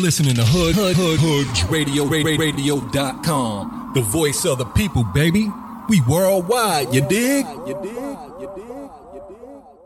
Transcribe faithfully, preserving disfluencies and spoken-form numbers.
Listening to Hood Hood Hood Hood Radio Radio dot com. The voice of the people, baby. We worldwide, you dig? You dig? You dig? You dig?